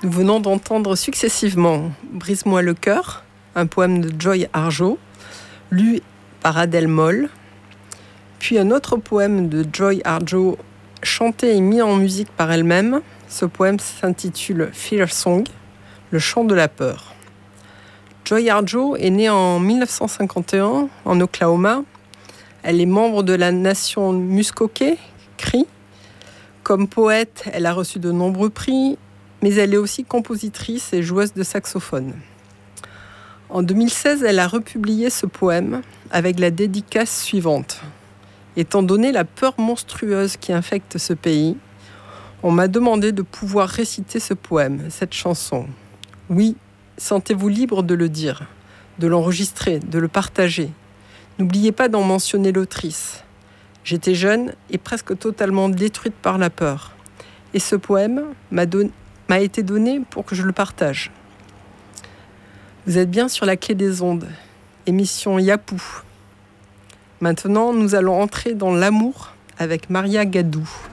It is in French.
Nous venons d'entendre successivement Brise-moi le cœur, un poème de Joy Harjo, lu par Adèle Moll, puis un autre poème de Joy Harjo, chanté et mis en musique par elle-même. Ce poème s'intitule Fear Song, le chant de la peur. Joy Harjo est née en 1951 en Oklahoma. Elle est membre de la nation Muskoké, Cree. Comme poète, elle a reçu de nombreux prix, mais elle est aussi compositrice et joueuse de saxophone. En 2016, elle a republié ce poème avec la dédicace suivante. Étant donné la peur monstrueuse qui infecte ce pays, on m'a demandé de pouvoir réciter ce poème, cette chanson. Oui, sentez-vous libre de le dire, de l'enregistrer, de le partager. N'oubliez pas d'en mentionner l'autrice. J'étais jeune et presque totalement détruite par la peur. Et ce poème m'a été donné pour que je le partage. Vous êtes bien sur la clé des ondes, émission Yapou. Maintenant, nous allons entrer dans l'amour avec Maria Gadou.